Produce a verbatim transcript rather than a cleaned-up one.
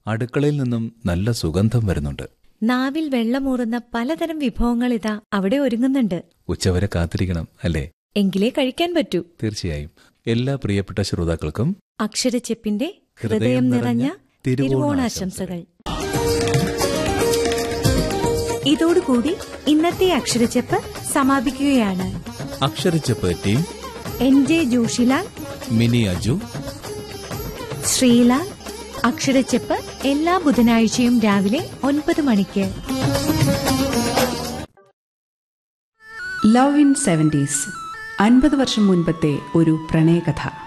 അടുക്കളയിൽ നിന്നും നല്ല സുഗന്ധം വരുന്നുണ്ട്. നാവിൽ വെള്ളമൂറുന്ന പലതരം വിഭവങ്ങൾ ഇതാ അവിടെ ഒരുങ്ങുന്നുണ്ട്. ഉച്ചവരെ കാത്തിരിക്കണം അല്ലേ? എങ്കിലേ കഴിക്കാൻ പറ്റൂ. തീർച്ചയായും. എല്ലാ പ്രിയപ്പെട്ട ശ്രോതാക്കൾക്കും അക്ഷരച്ചെപ്പിന്റെ ഹൃദയം നിറഞ്ഞ തിരുവോണാശംസകൾ. ഇതോടുകൂടി ഇന്നത്തെ അക്ഷരച്ചെപ്പ് സമാപിക്കുകയാണ്. അക്ഷരച്ചെപ്പ് team N J Joshilal, mini Aju, Sreelal. അക്ഷരച്ചെപ്പ് എല്ലാ ബുധനാഴ്ചയും രാവിലെ ഒൻപത് മണിക്ക്. ലവ് ഇൻ സെവന്റീസ്, അൻപത് വർഷം മുൻപത്തെ ഒരു പ്രണയകഥ.